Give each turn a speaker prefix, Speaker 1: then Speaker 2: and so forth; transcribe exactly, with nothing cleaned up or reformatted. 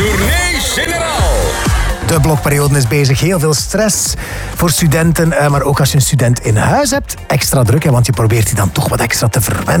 Speaker 1: Tournee Generaal.
Speaker 2: De blokperiode is bezig. Heel veel stress voor studenten. Maar ook als je een student in huis hebt. Extra druk, want je probeert die dan toch wat extra te verwennen.